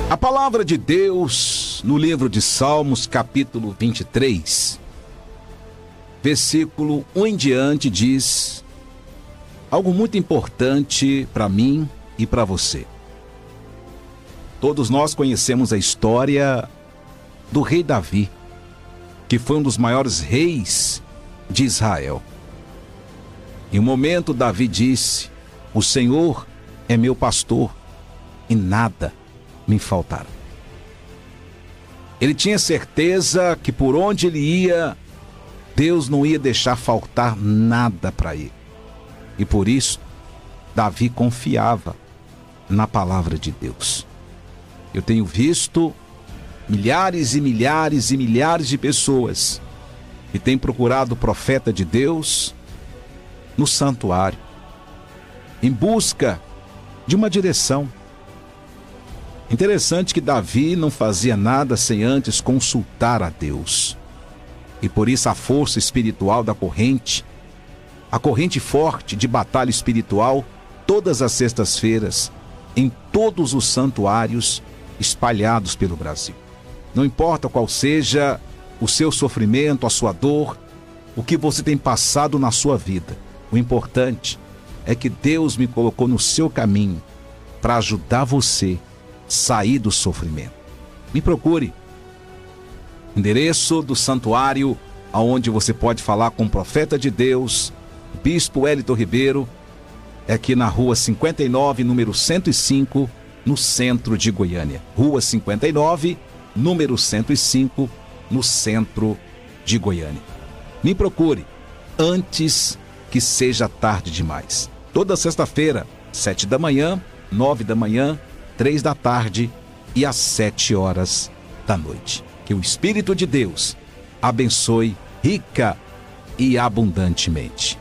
A palavra de Deus no livro de Salmos, capítulo 23, versículo 1 em diante, diz algo muito importante para mim e para você. Todos nós conhecemos a história do rei Davi, que foi um dos maiores reis de Israel. Em um momento, Davi disse: "O Senhor é meu pastor e nada me faltará." Ele tinha certeza que por onde ele ia, Deus não ia deixar faltar nada para ele. E por isso, Davi confiava na palavra de Deus. Eu tenho visto milhares e milhares e milhares de pessoas que têm procurado o profeta de Deus no santuário, em busca de uma direção. Interessante que Davi não fazia nada sem antes consultar a Deus. E por isso a força espiritual da corrente, a corrente forte de batalha espiritual, todas as sextas-feiras, em todos os santuários espalhados pelo Brasil. Não importa qual seja o seu sofrimento, a sua dor, o que você tem passado na sua vida, o importante é que Deus me colocou no seu caminho para ajudar você a sair do sofrimento. Me procure. Endereço do santuário aonde você pode falar com o profeta de Deus, Bispo Wellington Ribeiro, é aqui na Rua 59, número 105, no centro de Goiânia. Rua 59, número 105, no centro de Goiânia. Me procure antes que seja tarde demais. Toda sexta-feira, 7 da manhã, 9 da manhã, 3 da tarde e às 7 horas da noite. Que o Espírito de Deus abençoe rica e abundantemente.